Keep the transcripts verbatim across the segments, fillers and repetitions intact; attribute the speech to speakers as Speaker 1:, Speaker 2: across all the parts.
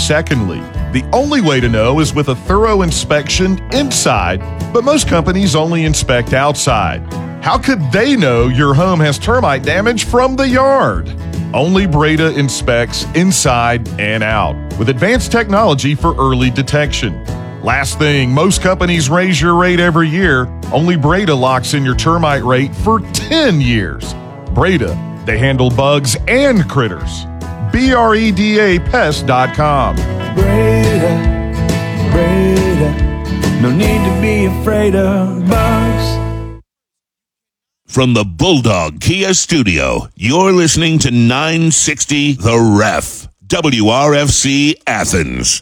Speaker 1: Secondly, the only way to know is with a thorough inspection inside, but most companies only inspect outside. How could they know your home has termite damage from the yard? Only Breda inspects inside and out with advanced technology for early detection. Last thing, most companies raise your rate every year. Only Breda locks in your termite rate for ten years. Breda, they handle bugs and critters. B R E D A pest dot com.
Speaker 2: Breda, Breda, no need to be afraid of bugs.
Speaker 3: From the Bulldog Kia Studio, you're listening to nine sixty The Ref, W R F C Athens.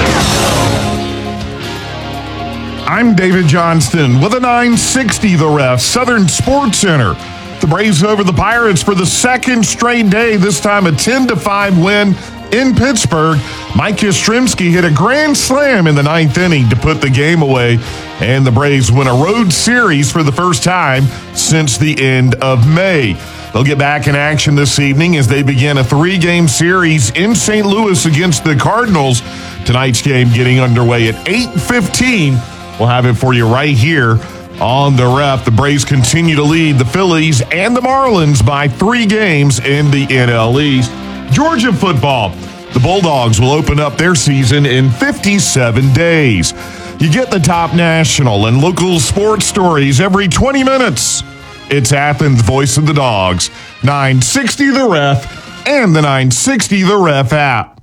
Speaker 1: I'm David Johnston with a nine sixty The Ref, Southern Sports Center. The Braves over the Pirates for the second straight day, this time a ten to five win in Pittsburgh. Mike Yastrzemski hit a grand slam in the ninth inning to put the game away, and the Braves win a road series for the first time since the end of May. They'll get back in action this evening as they begin a three-game series in Saint Louis against the Cardinals. Tonight's game getting underway at eight fifteen. We'll have it for you right here on the Ref. The Braves continue to lead the Phillies and the Marlins by three games in the N L East. Georgia football. The Bulldogs will open up their season in fifty-seven days. You get the top national and local sports stories every twenty minutes. It's Athens' Voice of the Dogs, nine sixty The Ref, and the nine sixty The Ref app.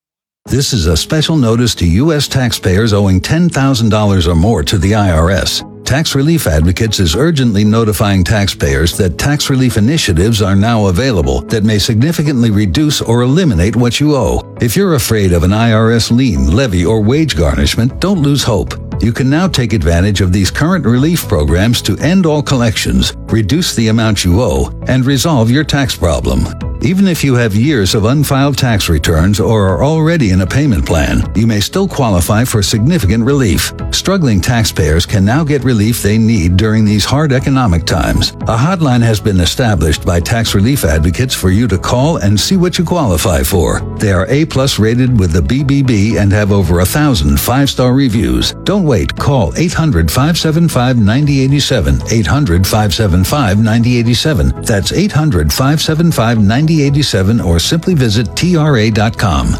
Speaker 4: This is a special notice to U S taxpayers owing ten thousand dollars or more to the I R S. Tax Relief Advocates is urgently notifying taxpayers that tax relief initiatives are now available that may significantly reduce or eliminate what you owe. If you're afraid of an I R S lien, levy, or wage garnishment, don't lose hope. You can now take advantage of these current relief programs to end all collections, reduce the amount you owe, and resolve your tax problem. Even if you have years of unfiled tax returns or are already in a payment plan, you may still qualify for significant relief. Struggling taxpayers can now get relief they need during these hard economic times. A hotline has been established by Tax Relief Advocates for you to call and see what you qualify for. They are A-plus rated with the B B B and have over a thousand five-star reviews. Don't wait. Call eight hundred, five seven five, nine zero eight seven, eight hundred, five seven five, nine zero eight seven. That's eight hundred, five seven five, nine zero eight seven, or simply visit T R A dot com.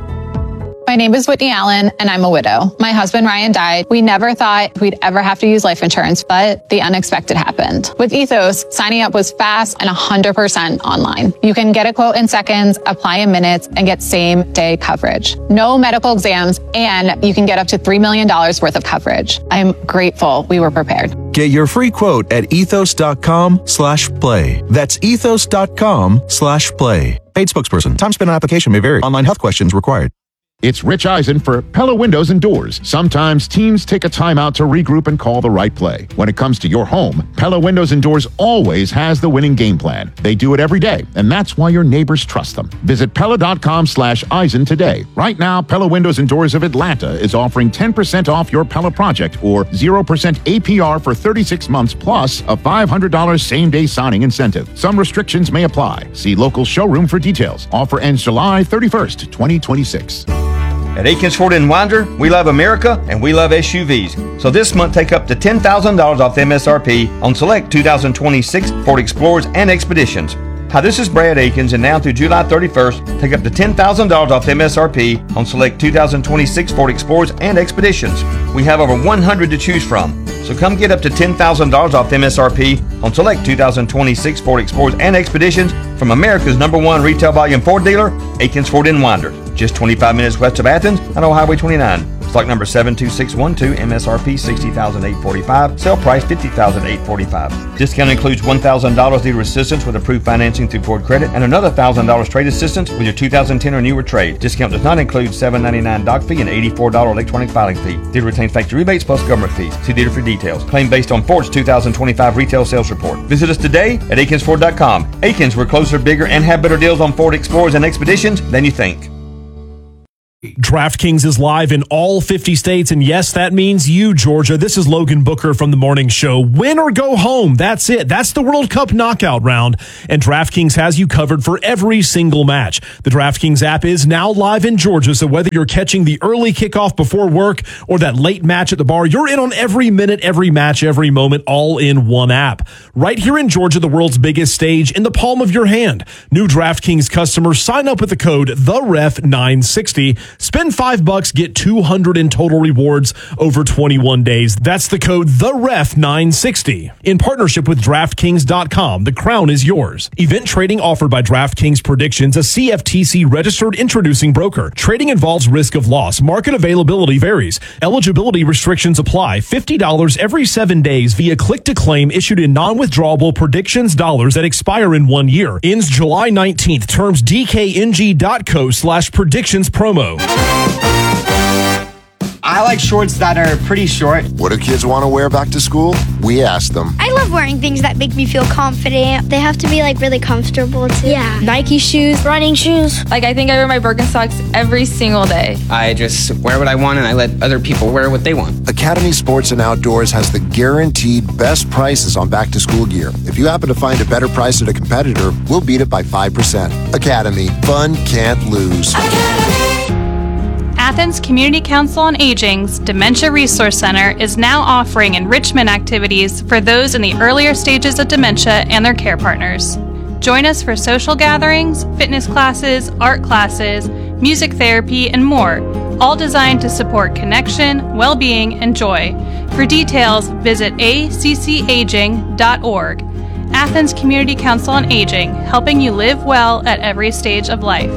Speaker 5: My name is Whitney Allen, and I'm a widow. My husband, Ryan, died. We never thought we'd ever have to use life insurance, but the unexpected happened. With Ethos, signing up was fast and one hundred percent online. You can get a quote in seconds, apply in minutes, and get same-day coverage. No medical exams, and you can get up to three million dollars worth of coverage. I'm grateful we were prepared.
Speaker 6: Get your free quote at ethos.com slash play. That's ethos.com slash play. Paid spokesperson. Time spent on application may vary. Online health questions required.
Speaker 7: It's Rich Eisen for Pella Windows and Doors. Sometimes teams take a timeout to regroup and call the right play. When it comes to your home, Pella Windows and Doors always has the winning game plan. They do it every day, and that's why your neighbors trust them. Visit Pella.com slash Eisen today. Right now, Pella Windows and Doors of Atlanta is offering ten percent off your Pella project or zero percent A P R for thirty-six months plus a five hundred dollars same-day signing incentive. Some restrictions may apply. See local showroom for details. Offer ends July thirty-first, twenty twenty-six.
Speaker 8: At Akins Ford in Winder, we love America and we love S U Vs. So this month, take up to ten thousand dollars off M S R P on select two thousand twenty-six Ford Explorers and Expeditions. Hi, this is Brad Akins, and now through July thirty-first, take up to ten thousand dollars off M S R P on select two thousand twenty-six Ford Explorers and Expeditions. We have over one hundred to choose from. So come get up to ten thousand dollars off M S R P on select two thousand twenty-six Ford Explorers and Expeditions from America's number one retail volume Ford dealer, Akins Ford in Winder. Just twenty-five minutes west of Athens on Old Highway twenty-nine. Stock number seven two six one two, M S R P sixty thousand eight hundred forty-five dollars, sale price fifty thousand eight hundred forty-five dollars. Discount includes one thousand dollars dealer assistance with approved financing through Ford Credit and another one thousand dollars trade assistance with your two thousand ten or newer trade. Discount does not include seven dollars and ninety-nine cents doc fee and eighty-four dollars electronic filing fee. Dealer retains factory rebates plus government fees. See dealer for details. Claim based on Ford's two thousand twenty-five retail sales report. Visit us today at Akins Ford dot com. Akins, we're closer, bigger, and have better deals on Ford Explorers and Expeditions than you think.
Speaker 9: DraftKings is live in all fifty states, and yes, that means you, Georgia. This is Logan Booker from The Morning Show. Win or go home. That's it. That's the World Cup knockout round, and DraftKings has you covered for every single match. The DraftKings app is now live in Georgia, so whether you're catching the early kickoff before work or that late match at the bar, you're in on every minute, every match, every moment, all in one app. Right here in Georgia, the world's biggest stage in the palm of your hand. New DraftKings customers sign up with the code the ref nine sixty. Spend five bucks, get two hundred in total rewards over twenty-one days. That's the code the ref nine sixty. In partnership with DraftKings dot com, the crown is yours. Event trading offered by DraftKings Predictions, a C F T C registered introducing broker. Trading involves risk of loss. Market availability varies. Eligibility restrictions apply. fifty dollars every seven days via click to claim issued in non-withdrawable predictions dollars that expire in one year. Ends July nineteenth. Terms D K N G dot co slash predictions promo.
Speaker 10: I like shorts that are pretty short.
Speaker 11: What do kids want to wear back to school? We ask them.
Speaker 12: I love wearing things that make me feel confident. They have to be like really comfortable too.
Speaker 13: Yeah. Nike shoes, running shoes.
Speaker 14: Like I think I wear my Birkenstocks every single day.
Speaker 10: I just wear what I want and I let other people wear what they want.
Speaker 11: Academy Sports and Outdoors has the guaranteed best prices on back to school gear. If you happen to find a better price at a competitor, we'll beat it by five percent. Academy. Fun can't lose.
Speaker 15: Athens Community Council on Aging's Dementia Resource Center is now offering enrichment activities for those in the earlier stages of dementia and their care partners. Join us for social gatherings, fitness classes, art classes, music therapy, and more, all designed to support connection, well-being, and joy. For details, visit a c c aging dot org. Athens Community Council on Aging, helping you live well at every stage of life.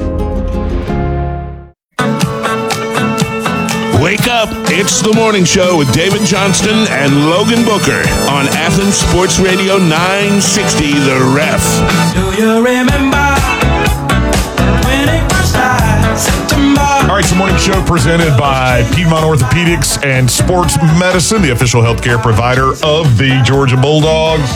Speaker 3: Wake up. It's The Morning Show with David Johnston and Logan Booker on Athens Sports Radio nine sixty The Ref.
Speaker 2: Do you remember twenty-first of September?
Speaker 1: All right, it's The Morning Show presented by Piedmont Orthopedics and Sports Medicine, the official healthcare provider of the Georgia Bulldogs.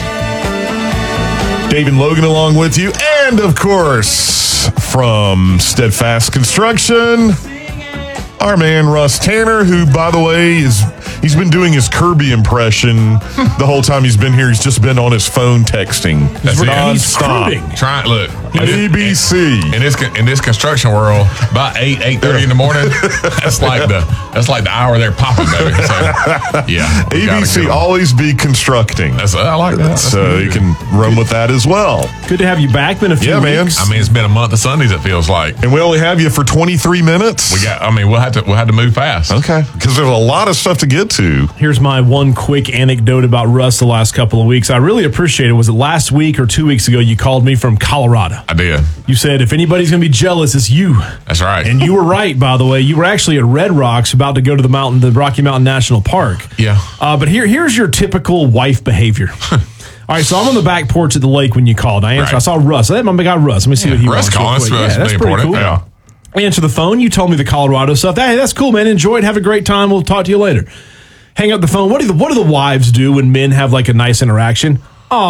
Speaker 1: Dave and Logan along with you. And, of course, from Steadfast Construction, our man Russ Tanner, who, by the way, is he's been doing his Kirby impression the whole time he's been here. He's just been on his phone texting.
Speaker 16: That's
Speaker 1: non-stop.
Speaker 16: it. Trying look.
Speaker 1: A B C
Speaker 16: in this in this construction world, about eight eight thirty in the morning. That's like the that's like the hour they're popping, baby. So, yeah,
Speaker 1: A B C always be constructing.
Speaker 16: That's I like that. That's
Speaker 1: so you can run with that as well.
Speaker 9: Good to have you back. Been a few
Speaker 1: yeah, man.
Speaker 9: weeks.
Speaker 16: I mean, it's been a month of Sundays. It feels like,
Speaker 1: and we only have you for twenty-three minutes.
Speaker 16: We got. I mean, we'll have to we'll have to move fast.
Speaker 1: Okay, because there's a lot of stuff to get to.
Speaker 9: Here's my one quick anecdote about Russ the last couple of weeks. I really appreciate it. Was it last week or two weeks ago you called me from Colorado?
Speaker 16: I did.
Speaker 9: You said, if anybody's going to be jealous, it's you.
Speaker 16: That's right.
Speaker 9: And you were right, by the way. You were actually at Red Rocks about to go to the mountain, the Rocky Mountain National Park.
Speaker 16: Yeah.
Speaker 9: Uh, but here, here's your typical wife behavior. All right, so I'm on the back porch at the lake when you called. I answered.
Speaker 16: Right.
Speaker 9: I saw Russ. I had my guy Russ. Let me see
Speaker 16: yeah,
Speaker 9: what he
Speaker 16: Russ
Speaker 9: wants.
Speaker 16: calling. That's,
Speaker 9: yeah,
Speaker 16: that's,
Speaker 9: that's
Speaker 16: pretty
Speaker 9: pretty cool.
Speaker 16: Yeah.
Speaker 9: I answer the phone. You told me the Colorado stuff. Hey, that's cool, man. Enjoy it. Have a great time. We'll talk to you later. Hang up the phone. What do the, what do the wives do when men have like a nice interaction?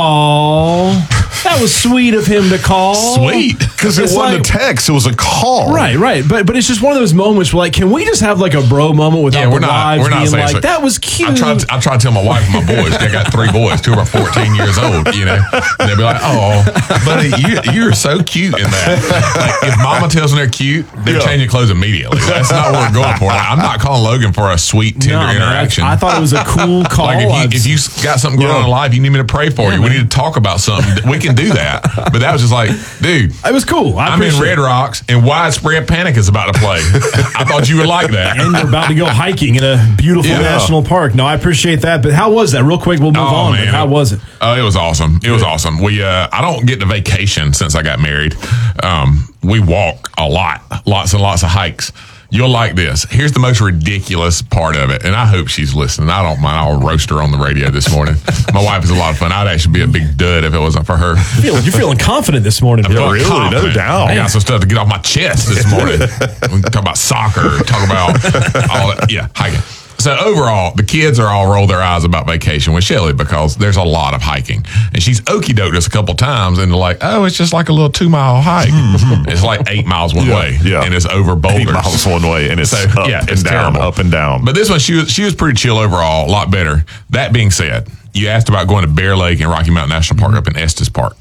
Speaker 9: Oh, that was sweet of him to call.
Speaker 16: Sweet.
Speaker 1: Because it wasn't
Speaker 9: like,
Speaker 1: a text, it was a call.
Speaker 9: Right, right. But but it's just one of those moments where, like, can we just have like a bro moment without
Speaker 16: yeah, we're
Speaker 9: the
Speaker 16: not,
Speaker 9: wives
Speaker 16: we're not
Speaker 9: being like,
Speaker 16: so.
Speaker 9: that was cute?
Speaker 16: I try, to, I try to tell my wife and my boys, they got three boys, two of them are fourteen years old, you know, and they'll be like, oh, buddy, you, you're so cute in that. Like, if mama tells them they're cute, they're yeah. changing clothes immediately. That's not what we're going for. Like, I'm not calling Logan for a sweet, tender no, interaction.
Speaker 9: Man, I, I thought it was a cool call.
Speaker 16: Like, if you, if you got something going yeah. on in life, you need me to pray for yeah, you. Man. We need to talk about something. We can do that. But that was just like, dude,
Speaker 9: it was cool. I
Speaker 16: I'm in Red Rocks and Widespread Panic is about to play. I thought you would like that.
Speaker 9: And you're about to go hiking in a beautiful yeah. national park. No, I appreciate that. But how was that? Real quick, we'll move
Speaker 16: oh,
Speaker 9: on.
Speaker 16: Man.
Speaker 9: How was it?
Speaker 16: Oh, it was awesome. It Good. was awesome. We, uh, I don't get to vacation since I got married. Um, we walk a lot, lots and lots of hikes. You'll like this. Here's the most ridiculous part of it, and I hope she's listening. I don't mind. I'll roast her on the radio this morning. My wife is a lot of fun. I'd actually be a big dud if it wasn't for her.
Speaker 9: You're feeling, you're feeling confident this morning.
Speaker 16: I'm
Speaker 9: really,
Speaker 16: confident.
Speaker 1: No doubt.
Speaker 16: I got some stuff to get off my chest this morning. We can talk about soccer, talk about all that. Yeah, hiking. So overall, the kids are all roll their eyes about vacation with Shelly because there's a lot of hiking. And she's okey doked us a couple times and they're like, oh, it's just like a little two mile hike. It's like eight miles one
Speaker 1: Yeah,
Speaker 16: way.
Speaker 1: yeah.
Speaker 16: And it's over boulders.
Speaker 1: Eight miles one way, and it's
Speaker 16: So,
Speaker 1: up
Speaker 16: yeah,
Speaker 1: and
Speaker 16: it's
Speaker 1: down,
Speaker 16: terrible.
Speaker 1: up and down.
Speaker 16: But this one, she was, she was pretty chill overall, a lot better. That being said, you asked about going to Bear Lake and Rocky Mountain National Park up in Estes Park.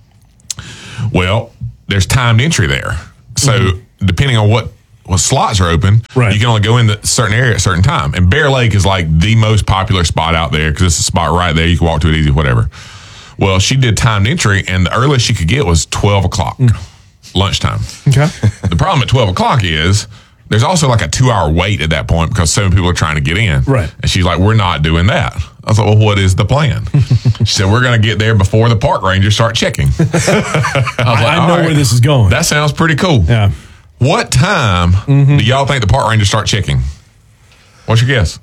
Speaker 16: Well, there's timed entry there. So mm-hmm. depending on what Well, slots are open.
Speaker 9: Right.
Speaker 16: You can only go in a certain area at a certain time. And Bear Lake is like the most popular spot out there because it's a spot right there. You can walk to it easy, whatever. Well, she did timed entry, and the earliest she could get was twelve o'clock, mm. lunchtime.
Speaker 9: Okay.
Speaker 16: The problem at twelve o'clock is there's also like a two-hour wait at that point because so many people are trying to get in.
Speaker 9: Right.
Speaker 16: And she's like, we're not doing that. I was like, well, what is the plan? She said, we're going to get there before the park rangers start checking. I, was like,
Speaker 9: I know
Speaker 16: all right,
Speaker 9: where this is going.
Speaker 16: That sounds pretty cool.
Speaker 9: Yeah.
Speaker 16: What time
Speaker 9: Mm-hmm.
Speaker 16: do y'all think the park rangers start checking? What's your guess?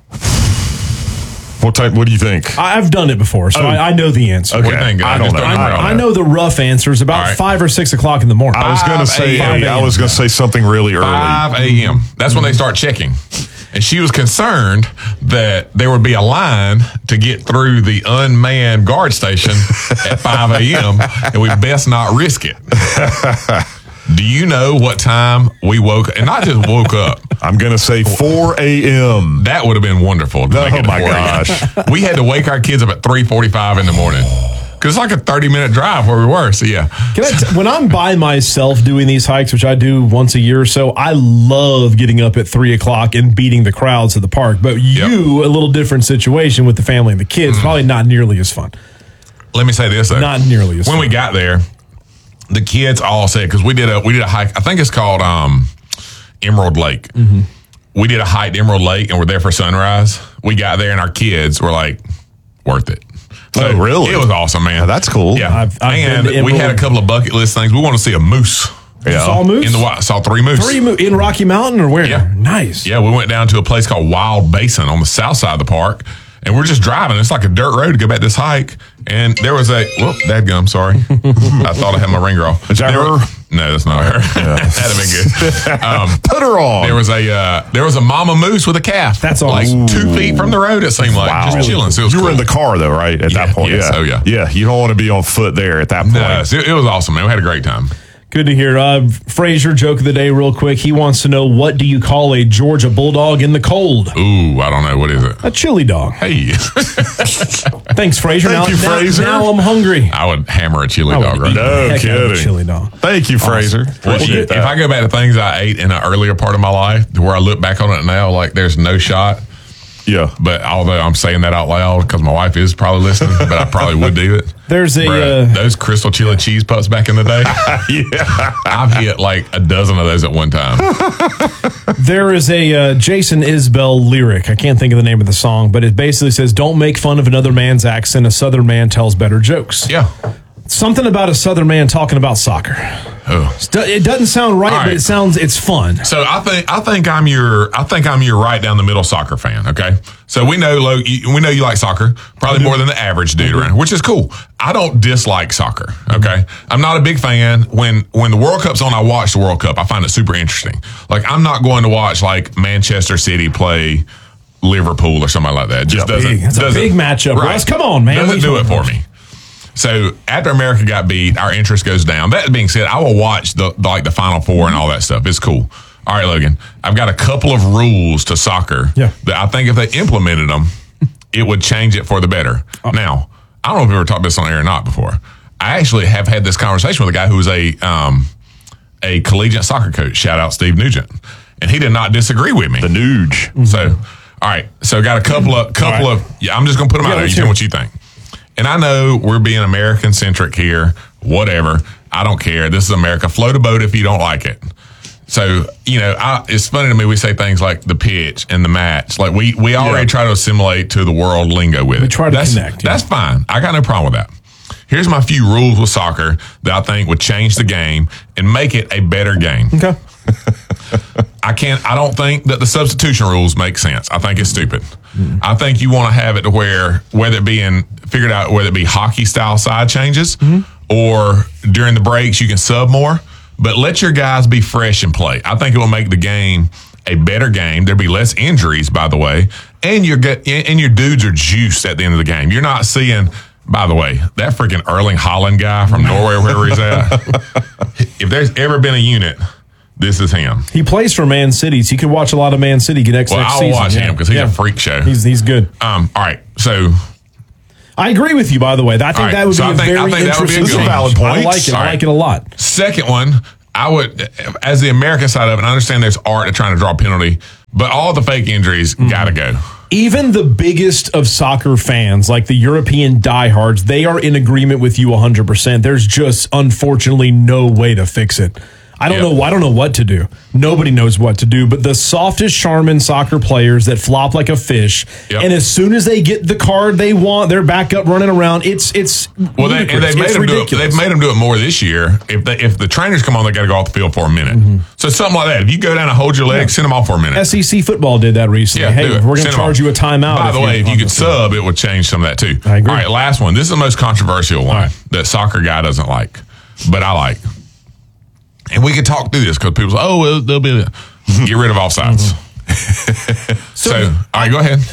Speaker 1: What type? What do you think?
Speaker 9: I've done it before, so
Speaker 1: Oh.
Speaker 9: I, I know the answer.
Speaker 16: What do you think?
Speaker 1: I don't
Speaker 16: just
Speaker 1: know.
Speaker 16: throw your
Speaker 9: I,
Speaker 16: brain on
Speaker 9: I
Speaker 16: that.
Speaker 9: know the rough answer is about
Speaker 16: All right.
Speaker 9: five or six o'clock in the morning.
Speaker 1: I was going to say.
Speaker 16: five
Speaker 1: I was going to say something really early.
Speaker 16: five a.m. That's when they start checking. And she was concerned that there would be a line to get through the unmanned guard station at five a.m. and we best not risk it. Do you know what time we woke and not just woke up?
Speaker 1: I'm going to say four a.m.
Speaker 16: That would have been wonderful. To
Speaker 1: Oh,
Speaker 16: make it to
Speaker 1: my
Speaker 16: four a.m.
Speaker 1: gosh.
Speaker 16: We had to wake our kids up at three forty-five in the morning. Because it's like a thirty-minute drive where we were. So, yeah.
Speaker 9: Can I t- when I'm by myself doing these hikes, which I do once a year or so, I love getting up at three o'clock and beating the crowds at the park. But you, a little different situation with the family and the kids,
Speaker 16: Mm.
Speaker 9: probably not nearly as fun.
Speaker 16: Let me say this, though.
Speaker 9: Not nearly as
Speaker 16: When
Speaker 9: fun.
Speaker 16: we got there, the kids all said, because we did a we did a hike, I think it's called um, Emerald Lake.
Speaker 9: Mm-hmm.
Speaker 16: We did a hike to Emerald Lake and we're there for sunrise. We got there and our kids were like, worth it. So
Speaker 1: Oh, really?
Speaker 16: It was awesome, man.
Speaker 1: Oh, that's cool.
Speaker 16: Yeah.
Speaker 9: I've- I've
Speaker 16: and
Speaker 9: been to
Speaker 16: we had a
Speaker 9: Emerald.
Speaker 16: couple of bucket list things. We want to see a moose.
Speaker 9: You saw a moose?
Speaker 16: In the wild. Saw three moose.
Speaker 9: Three mo- in Rocky Mountain or where?
Speaker 16: Yeah.
Speaker 9: Nice.
Speaker 16: Yeah, we went down to a place called Wild Basin on the south side of the park, and we're just driving. It's like a dirt road to go back this hike, and there was a whoop, dadgum, sorry. I thought I had my ring girl.
Speaker 1: Is that
Speaker 16: There
Speaker 1: her?
Speaker 16: were- no, that's not her. That'd have been good. Um,
Speaker 1: Put her on.
Speaker 16: there was a uh, there was a mama moose with a calf.
Speaker 9: That's
Speaker 16: like
Speaker 9: awesome.
Speaker 16: two feet from the road. It seemed like
Speaker 1: Wow.
Speaker 16: just chilling. So it was
Speaker 1: you were in
Speaker 16: cool.
Speaker 1: the car though, right? At
Speaker 16: Yeah,
Speaker 1: that point,
Speaker 16: yes,
Speaker 1: yeah.
Speaker 16: oh, yeah.
Speaker 1: yeah. You don't want to be on foot there at that point.
Speaker 16: No, so it, it was awesome, man. We had a great time.
Speaker 9: Good to hear. Uh, Frazier, joke of the day, real quick. He wants to know, what do you call a Georgia Bulldog in the cold?
Speaker 16: Ooh, I don't know. What is it?
Speaker 9: A chili dog.
Speaker 16: Hey.
Speaker 9: Thanks, Frazier.
Speaker 1: Thank
Speaker 9: now,
Speaker 1: you,
Speaker 9: now-
Speaker 1: Frazier.
Speaker 9: Now, I'm hungry.
Speaker 16: I would hammer a chili
Speaker 9: I would
Speaker 16: dog right
Speaker 9: eat
Speaker 16: now.
Speaker 9: the
Speaker 1: No
Speaker 9: heck out of a
Speaker 1: kidding.
Speaker 9: chili dog.
Speaker 1: Thank you, Fraser.
Speaker 16: Well,
Speaker 1: Appreciate
Speaker 16: if
Speaker 1: that.
Speaker 16: I go back to things I ate in an earlier part of my life, to where I look back on it now, like there's no shot.
Speaker 1: yeah.
Speaker 16: But although I'm saying that out loud because my wife is probably listening, but I probably would do it.
Speaker 9: There's a,
Speaker 16: Bruh,
Speaker 9: uh,
Speaker 16: those crystal chili cheese puffs back in the day.
Speaker 1: yeah.
Speaker 16: I've hit like a dozen of those at one time.
Speaker 9: There is a uh, Jason Isbell lyric. I can't think of the name of the song, but it basically says, "Don't make fun of another man's accent. A Southern man tells better jokes."
Speaker 16: Yeah.
Speaker 9: Something about a Southern man talking about soccer.
Speaker 16: Oh.
Speaker 9: It doesn't sound right,
Speaker 16: All
Speaker 9: but
Speaker 16: right.
Speaker 9: it sounds, it's fun.
Speaker 16: So I think I think I'm your I think I'm your right down the middle soccer fan. Okay, so we know Lo, you, we know you like soccer probably more than the average dude around, here, which is cool. I don't dislike soccer. Okay, I'm not a big fan. When when the World Cup's on, I watch the World Cup. I find it super interesting. Like I'm not going to watch like Manchester City play Liverpool or something like that. It just
Speaker 9: Yeah,
Speaker 16: doesn't.
Speaker 9: big. It's a
Speaker 16: doesn't-
Speaker 9: big matchup,
Speaker 16: Right.
Speaker 9: Russ. Come on, man.
Speaker 16: Doesn't
Speaker 9: What are
Speaker 16: do
Speaker 9: you
Speaker 16: it for
Speaker 9: talking
Speaker 16: me. So after America got beat, our interest goes down. That being said, I will watch the, the like the Final Four and all that stuff. It's cool. All right, Logan, I've got a couple of rules to soccer
Speaker 9: Yeah.
Speaker 16: that I think if they implemented them, it would change it for the better.
Speaker 9: Oh.
Speaker 16: Now, I don't know if we've ever talked about this on air or not before. I actually have had this conversation with a guy who was a um, a collegiate soccer coach. Shout out Steve Nugent, and he did not disagree with me.
Speaker 1: The Nuge.
Speaker 16: So, all right. So, got a couple of couple
Speaker 9: All right.
Speaker 16: of. Yeah, I'm just gonna put them
Speaker 9: Yeah,
Speaker 16: out there.
Speaker 9: let's
Speaker 16: You
Speaker 9: hear
Speaker 16: tell me what you think. And I know we're being American centric here. Whatever. I don't care. This is America. Float a boat if you don't like it. So, you know, I, it's funny to me. We say things like the pitch and the match. Like we we already
Speaker 1: Yeah.
Speaker 16: try to assimilate to the world lingo with
Speaker 9: We
Speaker 16: it.
Speaker 9: try to
Speaker 16: that's,
Speaker 9: connect, yeah.
Speaker 16: That's fine. I got no problem with that. Here's my few rules with soccer that I think would change the game and make it a better game.
Speaker 9: Okay.
Speaker 16: I can't. I don't think that the substitution rules make sense. I think it's stupid. Mm. I think you want to have it to where whether it be in figured out whether it be hockey style side changes mm-hmm. or during the breaks you can sub more, but let your guys be fresh and play. I think it will make the game a better game. There'd be less injuries, by the way, and your get and your dudes are juiced at the end of the game. You're not seeing. By the way, that freaking Erling Haaland guy from Norway, wherever he's at. If there's ever been a unit, this is him.
Speaker 9: He plays for Man City, so you can watch a lot of Man City next,
Speaker 16: well,
Speaker 9: next
Speaker 16: I'll
Speaker 9: season.
Speaker 16: watch
Speaker 9: yeah.
Speaker 16: him because he's
Speaker 9: yeah.
Speaker 16: a freak show.
Speaker 9: He's he's good.
Speaker 16: Um, all right, so
Speaker 9: I agree with you. By the way, I think
Speaker 16: right,
Speaker 9: that would
Speaker 16: so
Speaker 9: be
Speaker 16: I
Speaker 9: a
Speaker 16: think,
Speaker 9: very
Speaker 16: I think that would be a
Speaker 9: interesting.
Speaker 16: good
Speaker 1: valid point.
Speaker 9: I like it.
Speaker 16: All
Speaker 9: I
Speaker 16: right.
Speaker 9: like it a lot.
Speaker 16: Second one, I would, as the American side of it, and I understand there's art to trying to draw a penalty, but all the fake injuries mm. got to go.
Speaker 9: Even the biggest of soccer fans, like the European diehards, they are in agreement with you one hundred percent. There's just, unfortunately, no way to fix it. I don't
Speaker 16: Yep.
Speaker 9: know. I don't know what to do. Nobody knows what to do. But the softest Charmin soccer players that flop like a fish,
Speaker 16: Yep.
Speaker 9: and as soon as they get the card they want, they're back up running around. It's it's
Speaker 16: well, they, and they've made
Speaker 9: it's
Speaker 16: them do it.
Speaker 9: ridiculous.
Speaker 16: They've made them do it more this year. If they, if the trainers come on, they got to go off the field for a minute. Mm-hmm. So something like that. If you go down and hold your leg, yeah. send them off for a minute.
Speaker 9: S E C football did that recently.
Speaker 16: Yeah,
Speaker 9: hey,
Speaker 16: do it.
Speaker 9: we're going to charge you a timeout.
Speaker 16: By the way, if you could sub, it would change some of that too.
Speaker 9: I agree.
Speaker 16: All right, last one. This is the most controversial one
Speaker 9: right.
Speaker 16: that soccer guy doesn't like, but I like. And we can talk through this because people say, "Oh, well, they'll be get rid of offsides." Mm-hmm. so, so, all right, go ahead.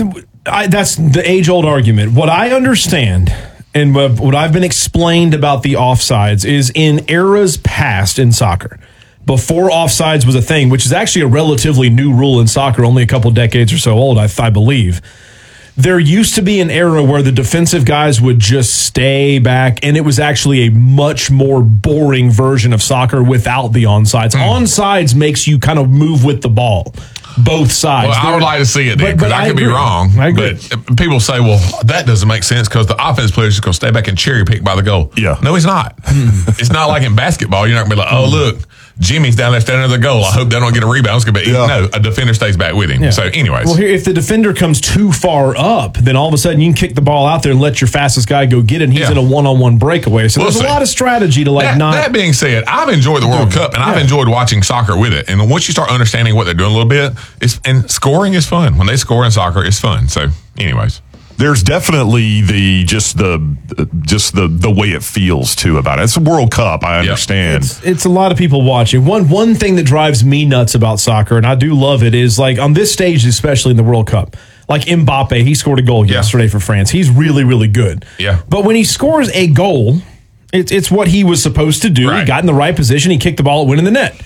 Speaker 9: I, that's the age-old argument. What I understand and what, what I've been explained about the offsides is in eras past in soccer, before offsides was a thing, which is actually a relatively new rule in soccer, only a couple decades or so old, I, I believe. There used to be an era where the defensive guys would just stay back, and it was actually a much more boring version of soccer without the onsides. Mm. Onsides makes you kind of move with the ball, both sides.
Speaker 16: Well, They're, I would like to see it, because I, I could agree. be wrong.
Speaker 9: I agree.
Speaker 16: But people say, well, that doesn't make sense because the offense player is just going to stay back and cherry pick by the goal.
Speaker 1: Yeah.
Speaker 16: No, he's not. It's not like in basketball. You're not going to be like, oh, look, Jimmy's down there standing under the goal. I hope they don't get a rebound. It's gonna be, yeah. No, a defender stays back with him. Yeah. So, anyways.
Speaker 9: Well, here, if the defender comes too far up, then all of a sudden you can kick the ball out there and let your fastest guy go get it, and he's yeah. in a one-on-one breakaway. So we'll there's see. a lot of strategy to like
Speaker 16: that,
Speaker 9: not.
Speaker 16: That being said, I've enjoyed the World Cup, and yeah. I've enjoyed watching soccer with it. And once you start understanding what they're doing a little bit, it's and scoring is fun. When they score in soccer, it's fun. So, anyways.
Speaker 1: There's definitely the just the just the the way it feels too about it. It's a World Cup, I understand.
Speaker 9: It's, it's a lot of people watching. One one thing that drives me nuts about soccer, and I do love it, is like on this stage, especially in the World Cup, like Mbappe, he scored a goal yeah. yesterday for France. He's really, really good.
Speaker 16: Yeah.
Speaker 9: But when he scores a goal, it's it's what he was supposed to do. Right. He got in the right position. He kicked the ball, it went in the net.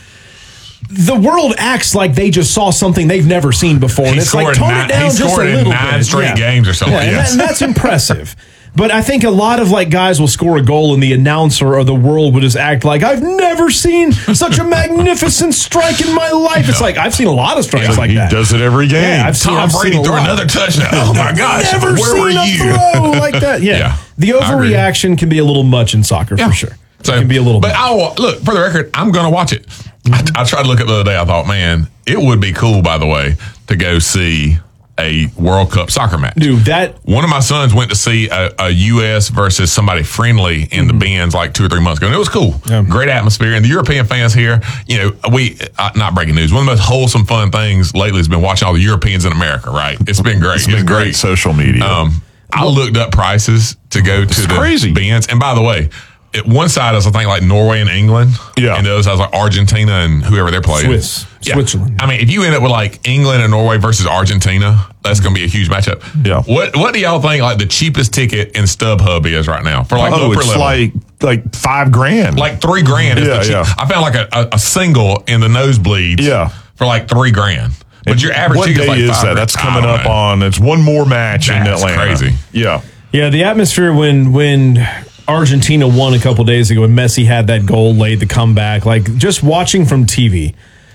Speaker 9: The world acts like they just saw something they've never seen before. And
Speaker 16: he
Speaker 9: it's like, tone
Speaker 16: nine,
Speaker 9: it down
Speaker 16: he
Speaker 9: just a
Speaker 16: in
Speaker 9: little
Speaker 16: nine
Speaker 9: bit.
Speaker 16: straight
Speaker 9: yeah.
Speaker 16: games or something.
Speaker 9: Yeah, and,
Speaker 16: yes.
Speaker 9: that, and that's impressive. But I think a lot of like guys will score a goal and the announcer or the world would just act like, I've never seen such a magnificent strike in my life. It's like, I've seen a lot of strikes
Speaker 1: yeah,
Speaker 9: like
Speaker 1: he
Speaker 9: that.
Speaker 1: He does it every game.
Speaker 9: Yeah, I've seen,
Speaker 16: Tom
Speaker 9: I've
Speaker 16: Brady
Speaker 9: seen
Speaker 16: threw another touchdown. Oh my gosh.
Speaker 9: Never
Speaker 16: Where
Speaker 9: seen
Speaker 16: were
Speaker 9: a
Speaker 16: you?
Speaker 9: throw like that. Yeah. yeah the overreaction can be a little much in soccer yeah. for sure. So, it can be a little
Speaker 16: But
Speaker 9: much.
Speaker 16: I'll, look, for the record, I'm going to watch it. Mm-hmm. I, I tried to look at the other day. I thought, man, it would be cool, by the way, to go see a World Cup soccer match.
Speaker 9: Dude, that
Speaker 16: one of my sons went to see a, a U S versus somebody friendly in mm-hmm. the Benz like two or three months ago, and it was cool. Yeah. Great atmosphere, and the European fans here, you know, we uh, not breaking news. One of the most wholesome, fun things lately has been watching all the Europeans in America. Right, it's been great.
Speaker 1: It's been it's great. great social media.
Speaker 16: Um, I looked up prices to go to the
Speaker 1: crazy.
Speaker 16: Benz, and by the way. It, one side is, I think, like Norway and England.
Speaker 1: Yeah.
Speaker 16: And the other side is like Argentina and whoever they're playing.
Speaker 9: Swiss.
Speaker 16: Yeah.
Speaker 9: Switzerland.
Speaker 16: I mean, if you end up with like England and Norway versus Argentina, that's going to be a huge matchup.
Speaker 1: Yeah.
Speaker 16: What What do y'all think like the cheapest ticket in StubHub is right now? For like
Speaker 1: oh,
Speaker 16: upper
Speaker 1: it's
Speaker 16: level?
Speaker 1: like like five grand.
Speaker 16: Like three grand is
Speaker 1: yeah,
Speaker 16: the cheap.
Speaker 1: Yeah.
Speaker 16: I found like a, a, a single in the nosebleeds
Speaker 1: yeah.
Speaker 16: for like three grand. But
Speaker 1: and
Speaker 16: your average
Speaker 1: what
Speaker 16: ticket is like
Speaker 1: is
Speaker 16: five
Speaker 1: that?
Speaker 16: grand.
Speaker 1: That's coming up
Speaker 16: know.
Speaker 1: on, it's one more match
Speaker 16: that's
Speaker 1: in Atlanta.
Speaker 16: Crazy.
Speaker 1: Yeah.
Speaker 9: Yeah, the atmosphere when when Argentina won a couple days ago and Messi had that goal late, the comeback, like just watching from T V,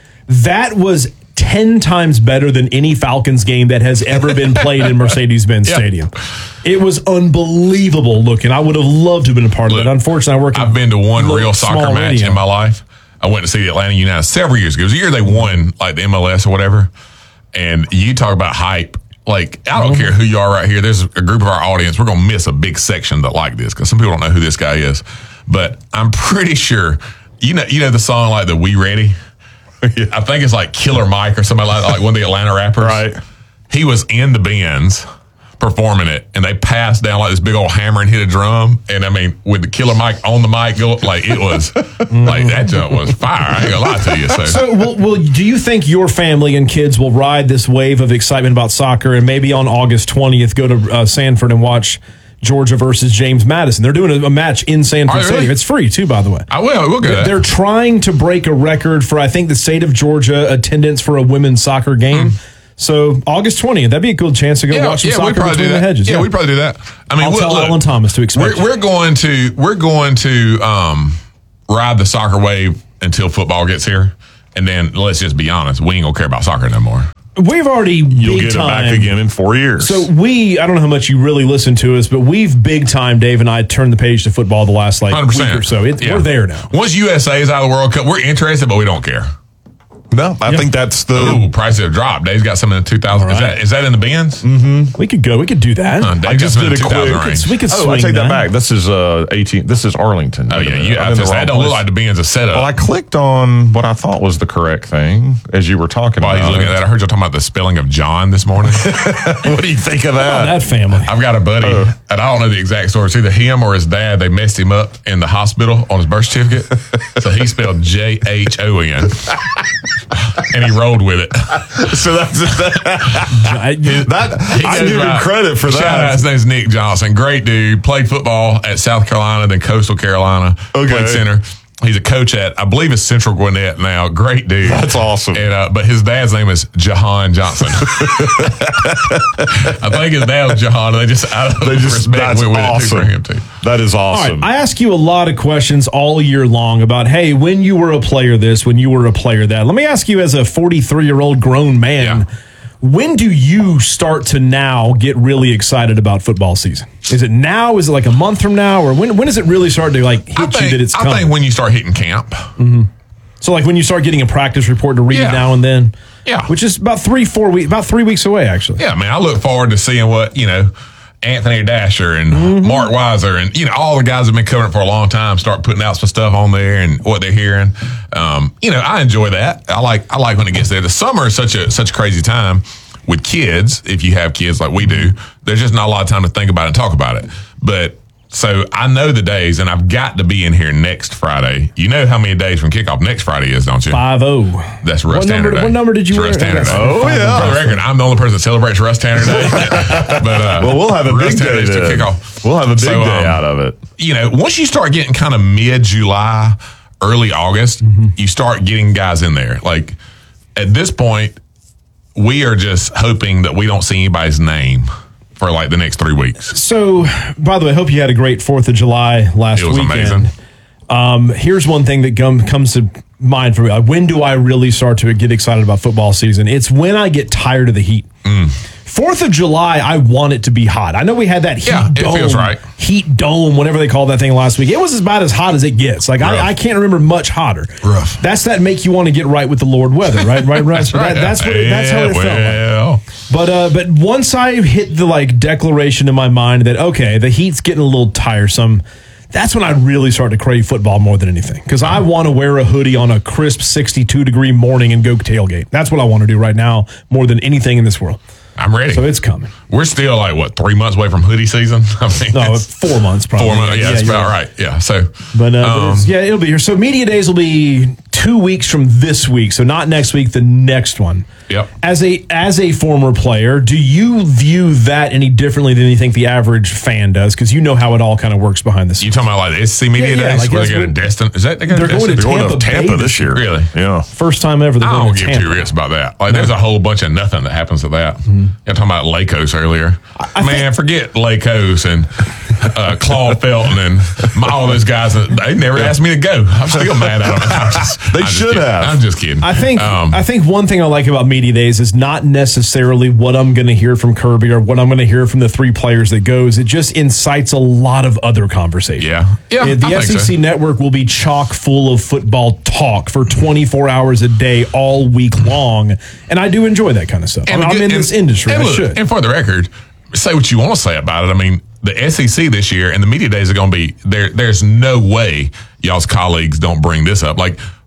Speaker 9: that was ten times better than any Falcons game that has ever been played in Mercedes-Benz yep. Stadium. It was unbelievable looking. I would have loved to have been a part
Speaker 16: Look,
Speaker 9: of it. Unfortunately, I work.
Speaker 16: I've been to one real soccer match
Speaker 9: radio.
Speaker 16: in my life. I went to see the Atlanta United several years ago. It was the year they won like the M L S or whatever. And you talk about hype. Like, I don't mm-hmm. care who you are right here. There's a group of our audience. We're going to miss a big section that like this because some people don't know who this guy is. But I'm pretty sure, you know you know the song like the We Ready? Yeah. I think it's like Killer Mike or somebody like, like one of the Atlanta rappers.
Speaker 1: Right.
Speaker 16: He was in the Benz performing it, and they passed down like this big old hammer and hit a drum. And I mean, with the Killer Mike on the mic, go like it was like that jump was fire. I ain't gonna lie to you. So,
Speaker 9: so will, will, do you think your family and kids will ride this wave of excitement about soccer, and maybe on August twentieth go to uh, Sanford and watch Georgia versus James Madison? They're doing a, a match in Sanford
Speaker 16: really?
Speaker 9: Stadium. It's free too, by the way.
Speaker 16: I will. We'll go.
Speaker 9: They're, they're trying to break a record for I think the state of Georgia attendance for a women's soccer game. Mm. So August twentieth, that'd be a good chance to go
Speaker 16: yeah,
Speaker 9: watch some
Speaker 16: yeah,
Speaker 9: soccer between
Speaker 16: the
Speaker 9: hedges.
Speaker 16: Yeah,
Speaker 9: yeah,
Speaker 16: we'd probably do that. I mean,
Speaker 9: I'll
Speaker 16: we'll,
Speaker 9: tell
Speaker 16: look,
Speaker 9: Alan Thomas to expect.
Speaker 16: We're, we're going to we're going to um, ride the soccer wave until football gets here, and then let's just be honest, we ain't gonna care about soccer no more.
Speaker 9: We've already
Speaker 17: You'll
Speaker 9: big
Speaker 17: get
Speaker 9: time,
Speaker 17: it back again in four years.
Speaker 9: So we, I don't know how much you really listen to us, but we've big time, Dave and I, turned the page to football the last like
Speaker 16: one hundred percent.
Speaker 9: week or so. It,
Speaker 16: Yeah.
Speaker 9: We're there now.
Speaker 16: Once U S A is out of the World Cup, we're interested, but we don't care.
Speaker 17: No, I
Speaker 9: Yeah.
Speaker 17: think that's the.
Speaker 16: Ooh, prices have dropped. Dave's got some in the two thousand.
Speaker 9: All
Speaker 16: Is
Speaker 9: right.
Speaker 16: that is that in the bins?
Speaker 17: Mm-hmm.
Speaker 9: We could go. We could do that.
Speaker 16: Uh, Dave
Speaker 17: I
Speaker 16: got
Speaker 17: just
Speaker 16: some in
Speaker 17: did
Speaker 16: the
Speaker 17: a quick.
Speaker 16: two thousand
Speaker 9: We
Speaker 16: range.
Speaker 9: could, we could
Speaker 17: Oh,
Speaker 9: swing
Speaker 17: I take that
Speaker 9: that
Speaker 17: back. This is uh eighteen. This is Arlington.
Speaker 16: Oh yeah, you,
Speaker 17: I'm
Speaker 16: I
Speaker 17: in the
Speaker 16: just, that
Speaker 17: wrong
Speaker 16: don't look
Speaker 17: place.
Speaker 16: like the bins are set up.
Speaker 17: Well, I clicked on what I thought was the correct thing as you were talking
Speaker 16: While
Speaker 17: about.
Speaker 16: he's looking
Speaker 17: it.
Speaker 16: at that, I heard you talking about the spelling of John this morning.
Speaker 17: What do you think of
Speaker 9: Oh,
Speaker 17: that?
Speaker 9: that family.
Speaker 16: I've got a buddy,
Speaker 17: Oh.
Speaker 16: and I don't know the exact story. It's either him or his dad. They messed him up in the hospital on his birth certificate, so he spelled J H O N, and he rolled with it.
Speaker 17: So that's that.
Speaker 9: I,
Speaker 17: that
Speaker 16: He
Speaker 17: I
Speaker 16: goes
Speaker 17: give him
Speaker 16: by-
Speaker 17: credit for
Speaker 16: Shout out,
Speaker 17: that.
Speaker 16: his name's Nick Johnson. Great dude. Played football at South Carolina, then Coastal Carolina.
Speaker 17: Okay.
Speaker 16: Played center. He's a coach at, I believe it's Central Gwinnett now. Great dude.
Speaker 17: That's awesome.
Speaker 16: And uh, but his dad's name is Jahan Johnson. I think his dad was Jahan. And they just out of
Speaker 17: They just
Speaker 16: respect
Speaker 17: that's
Speaker 16: went with it too
Speaker 17: awesome.
Speaker 16: for him too.
Speaker 17: That is
Speaker 9: All
Speaker 17: awesome.
Speaker 9: right, I ask you a lot of questions all year long about, hey, when you were a player this, when you were a player that. Let me ask you as a forty-three-year-old grown man,
Speaker 16: Yeah.
Speaker 9: when do you start to now get really excited about football season? Is it now? Is it like a month from now? Or when when does it really start to like hit
Speaker 16: I
Speaker 9: you
Speaker 16: think,
Speaker 9: that it's coming?
Speaker 16: I think when you start hitting camp.
Speaker 9: So like when you start getting a practice report to read
Speaker 16: Yeah.
Speaker 9: now and then?
Speaker 16: Yeah.
Speaker 9: Which is about three, four weeks, about three weeks away, actually.
Speaker 16: Yeah, man, I look forward to seeing what, you know, Anthony Dasher and
Speaker 9: Mm-hmm.
Speaker 16: Mark Weiser and, you know, all the guys that have been covering it for a long time start putting out some stuff on there and what they're hearing. Um, you know, I enjoy that. I like I like when it gets there. The summer is such a such a crazy time with kids. If you have kids like we do, there's just not a lot of time to think about it and talk about it. But so I know the days, and I've got to be in here next Friday. You know how many days from kickoff next Friday is, don't you?
Speaker 9: five oh.
Speaker 16: That's Russ
Speaker 9: What
Speaker 16: Tanner
Speaker 9: number-
Speaker 16: Day.
Speaker 9: what number did you
Speaker 16: It's Russ
Speaker 9: wear?
Speaker 16: Tanner Day.
Speaker 17: Oh, yeah.
Speaker 16: For the record, I'm the only person that celebrates Russ Tanner Day. but uh,
Speaker 17: well, we'll have a
Speaker 16: Russ
Speaker 17: big
Speaker 16: Tanner
Speaker 17: day
Speaker 16: Day's to
Speaker 17: then.
Speaker 16: kick off.
Speaker 17: We'll have a big
Speaker 16: So,
Speaker 17: day
Speaker 16: um,
Speaker 17: out of it.
Speaker 16: You know, once you start getting kind of mid-July, early August,
Speaker 9: Mm-hmm.
Speaker 16: you start getting guys in there. Like at this point, we are just hoping that we don't see anybody's name for like the next three weeks.
Speaker 9: So, by the way, I hope you had a great fourth of July last
Speaker 16: It was
Speaker 9: weekend.
Speaker 16: amazing.
Speaker 9: Um, here's one thing that gum, comes to mind for me. Like, when do I really start to get excited about football season? It's when I get tired of the heat.
Speaker 16: Mm.
Speaker 9: Fourth of July, I want it to be hot. I know we had that heat
Speaker 16: Yeah, it
Speaker 9: dome,
Speaker 16: feels right.
Speaker 9: heat dome, whatever they called that thing last week. It was about as hot as it gets. Like
Speaker 16: Rough.
Speaker 9: I, I can't remember much hotter.
Speaker 16: Rough.
Speaker 9: That's that make you want to get right with the Lord weather, right? Right, right. So that, that's what it, that's how it
Speaker 16: Yeah,
Speaker 9: felt. Like.
Speaker 16: well.
Speaker 9: But uh, but once I hit the like declaration in my mind that okay, the heat's getting a little tiresome, that's when I really start to crave football more than anything because I want to wear a hoodie on a crisp sixty-two degree morning and go tailgate. That's what I want to do right now more than anything in this world.
Speaker 16: I'm ready.
Speaker 9: So it's coming.
Speaker 16: We're still like what three months away from hoodie season. I mean,
Speaker 9: No,
Speaker 16: it's
Speaker 9: four months probably.
Speaker 16: four months. Yeah, that's
Speaker 9: you're
Speaker 16: about right. Yeah. So,
Speaker 9: But, uh, but
Speaker 16: um,
Speaker 9: it's, yeah, it'll be here. So media days will be two weeks from this week. So not next week, the next one.
Speaker 16: Yep.
Speaker 9: As a as a former player, do you view that any differently than you think the average fan does? Because you know how it all kind of works behind the scenes.
Speaker 16: you talking about like the S E C media
Speaker 9: Yeah, yeah,
Speaker 16: days
Speaker 9: like
Speaker 16: where
Speaker 9: that's
Speaker 16: they go to
Speaker 9: what-
Speaker 16: Destin? Is that they go
Speaker 9: They're
Speaker 16: to
Speaker 9: going to
Speaker 16: Destin?
Speaker 17: They're going to
Speaker 9: Tampa
Speaker 17: Tampa
Speaker 9: Bay
Speaker 17: this year.
Speaker 16: Really?
Speaker 17: Yeah.
Speaker 9: First time ever. They're
Speaker 16: I
Speaker 9: going
Speaker 16: don't
Speaker 9: to
Speaker 16: get
Speaker 9: Tampa.
Speaker 16: curious about that. Like, there's a whole bunch of nothing that happens at that.
Speaker 9: Mm-hmm.
Speaker 16: You're talking about Lakos earlier.
Speaker 9: I
Speaker 16: Man, forget Lakos and uh, Claude Felton and my, all those guys. They never asked me to go. I'm still mad at them. I'm just,
Speaker 17: They
Speaker 16: I'm just
Speaker 17: should
Speaker 16: kidding.
Speaker 17: have.
Speaker 16: I'm just kidding.
Speaker 9: I think
Speaker 16: Um,
Speaker 9: I think one thing I like about media days is not necessarily what I'm going to hear from Kirby or what I'm going to hear from the three players that goes. It just incites a lot of other conversation.
Speaker 16: Yeah. Yeah,
Speaker 9: the
Speaker 16: I think
Speaker 9: S E C
Speaker 16: so.
Speaker 9: network will be chock full of football talk for twenty-four hours a day, all week long, and I do enjoy that kind of stuff. I'm,
Speaker 16: the
Speaker 9: I'm
Speaker 16: good-
Speaker 9: in
Speaker 16: and-
Speaker 9: this industry.
Speaker 16: And,
Speaker 9: I
Speaker 16: look,
Speaker 9: should.
Speaker 16: and for the record, say what you want to say about it. I mean, the S E C this year and the media days are going to be there. There's no way y'all's colleagues don't bring this up. Like,